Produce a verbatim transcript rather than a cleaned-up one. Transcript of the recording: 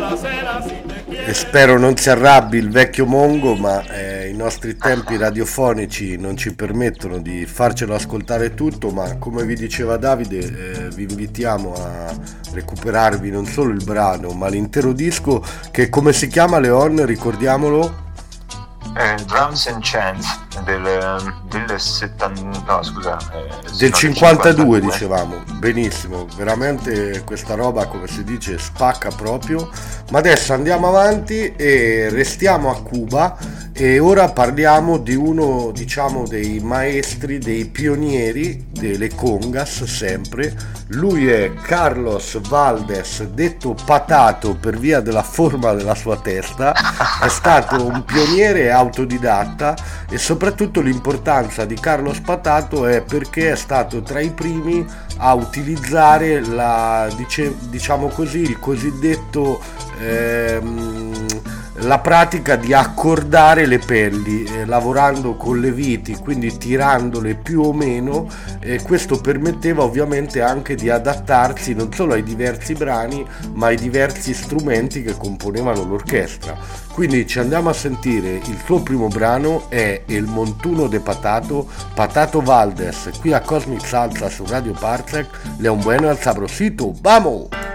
E spero non si arrabbi il vecchio Mongo, ma eh, i nostri tempi radiofonici non ci permettono di farcelo ascoltare tutto, ma come vi diceva Davide, eh, vi invitiamo a recuperarvi non solo il brano, ma l'intero disco, che come si chiama, Leon, ricordiamolo? Eh, Drums and Chants del, del settanta, no scusa eh, del no, cinquantadue, dicevamo. Benissimo, veramente questa roba, come si dice, spacca proprio. Ma adesso andiamo avanti e restiamo a Cuba, e ora parliamo di uno, diciamo, dei maestri, dei pionieri delle congas, sempre. Lui è Carlos Valdes, detto Patato per via della forma della sua testa. È stato un pioniere autodidatta, e soprattutto l'importanza di Carlos Patato è perché è stato tra i primi a utilizzare la, dice, diciamo così, il cosiddetto ehm, la pratica di accordare le pelli, eh, lavorando con le viti, quindi tirandole più o meno, e questo permetteva ovviamente anche di adattarsi non solo ai diversi brani, ma ai diversi strumenti che componevano l'orchestra. Quindi ci andiamo a sentire il suo primo brano, è El Montuno de Patato, Patato Valdes, qui a Cosmic Salsa su Radio Parsec. Le un bueno al sabrosito, vamos!